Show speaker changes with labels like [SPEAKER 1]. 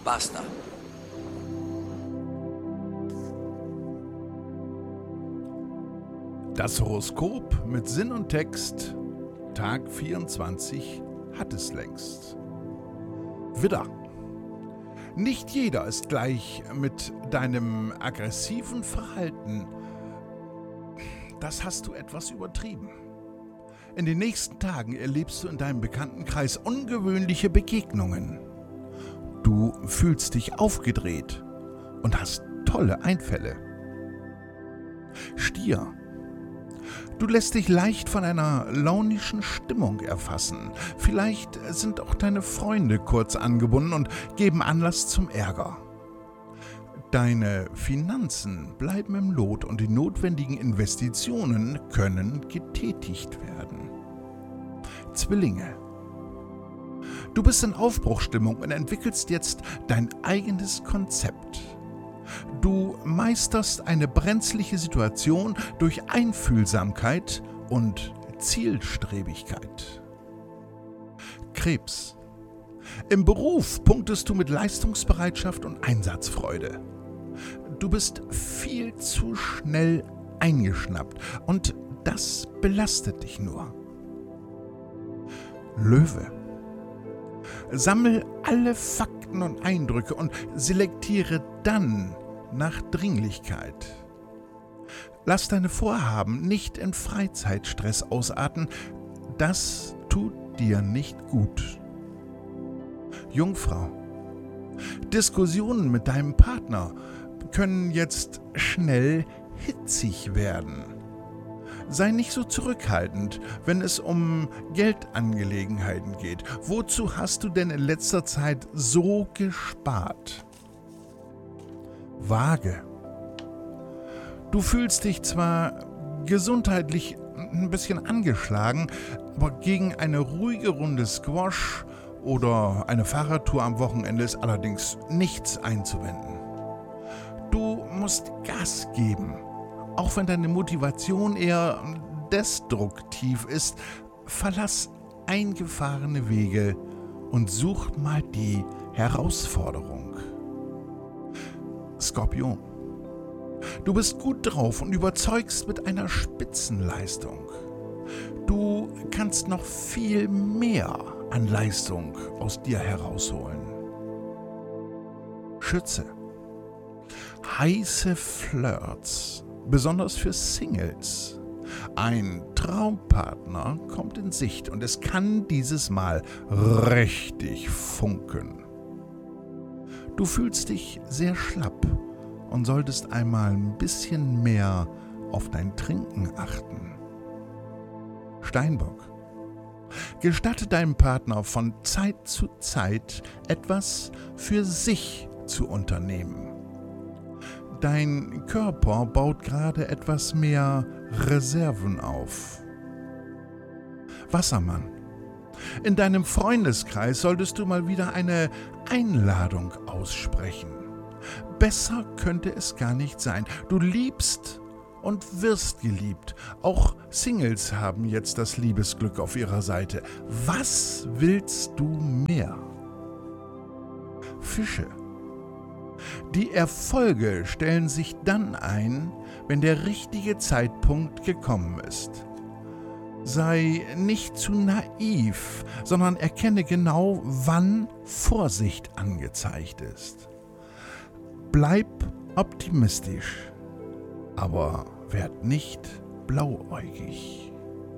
[SPEAKER 1] Basta.
[SPEAKER 2] Das Horoskop mit Sinn und Text, Tag 24, hat es längst. Widder. Nicht jeder ist gleich mit deinem aggressiven Verhalten. Das hast du etwas übertrieben. In den nächsten Tagen erlebst du in deinem Bekanntenkreis ungewöhnliche Begegnungen. Du fühlst dich aufgedreht und hast tolle Einfälle. Stier. Du lässt dich leicht von einer launischen Stimmung erfassen. Vielleicht sind auch deine Freunde kurz angebunden und geben Anlass zum Ärger. Deine Finanzen bleiben im Lot und die notwendigen Investitionen können getätigt werden. Zwillinge. Du bist in Aufbruchsstimmung und entwickelst jetzt dein eigenes Konzept. Du meisterst eine brenzliche Situation durch Einfühlsamkeit und Zielstrebigkeit. Krebs. Im Beruf punktest du mit Leistungsbereitschaft und Einsatzfreude. Du bist viel zu schnell eingeschnappt und das belastet dich nur. Löwe. Sammel alle Fakten und Eindrücke und selektiere dann nach Dringlichkeit. Lass deine Vorhaben nicht in Freizeitstress ausarten, das tut dir nicht gut. Jungfrau. Diskussionen mit deinem Partner können jetzt schnell hitzig werden. Sei nicht so zurückhaltend, wenn es um Geldangelegenheiten geht. Wozu hast du denn in letzter Zeit so gespart? Waage. Du fühlst dich zwar gesundheitlich ein bisschen angeschlagen, aber gegen eine ruhige Runde Squash oder eine Fahrradtour am Wochenende ist allerdings nichts einzuwenden. Du musst Gas geben. Auch wenn deine Motivation eher destruktiv ist, verlass eingefahrene Wege und such mal die Herausforderung. Skorpion. Du bist gut drauf und überzeugst mit einer Spitzenleistung. Du kannst noch viel mehr an Leistung aus dir herausholen. Schütze. Heiße Flirts. Besonders für Singles. Ein Traumpartner kommt in Sicht und es kann dieses Mal richtig funken. Du fühlst dich sehr schlapp und solltest einmal ein bisschen mehr auf dein Trinken achten. Steinbock. Gestatte deinem Partner von Zeit zu Zeit etwas für sich zu unternehmen. Dein Körper baut gerade etwas mehr Reserven auf. Wassermann. In deinem Freundeskreis solltest du mal wieder eine Einladung aussprechen. Besser könnte es gar nicht sein. Du liebst und wirst geliebt. Auch Singles haben jetzt das Liebesglück auf ihrer Seite. Was willst du mehr? Fische. Die Erfolge stellen sich dann ein, wenn der richtige Zeitpunkt gekommen ist. Sei nicht zu naiv, sondern erkenne genau, wann Vorsicht angezeigt ist. Bleib optimistisch, aber werd nicht blauäugig.